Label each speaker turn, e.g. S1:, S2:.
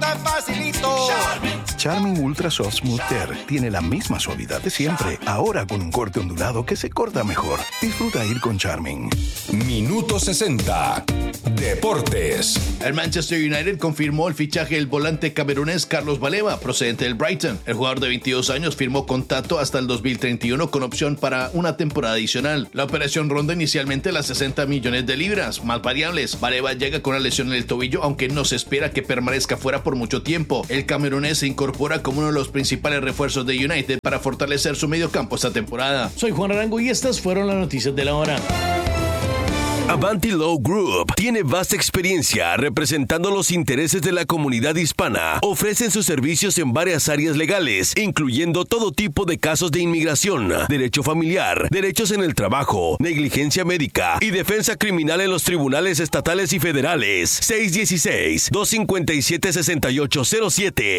S1: facilito.
S2: Charmin Ultra Soft Smooth Tear tiene la misma suavidad de siempre, ahora con un corte ondulado que se corta mejor. Disfruta ir con Charmin.
S3: Minuto 60. Deportes.
S4: El Manchester United confirmó el fichaje del volante camerunés Carlos Baleba, procedente del Brighton. El jugador de 22 años firmó contrato hasta el 2031 con opción para una temporada adicional. La operación ronda inicialmente las 60 millones de libras, más variables. Baleba llega con una lesión en el tobillo, aunque no se espera que permanezca fuera por mucho tiempo. El camerunés se incorpora como uno de los principales refuerzos de United para fortalecer su mediocampo esta temporada.
S5: Soy Juan Arango y estas fueron las noticias de la hora.
S6: Avanti Law Group tiene vasta experiencia representando los intereses de la comunidad hispana. Ofrecen sus servicios en varias áreas legales, incluyendo todo tipo de casos de inmigración, derecho familiar, derechos en el trabajo, negligencia médica y defensa criminal en los tribunales estatales y federales. 616-257-6807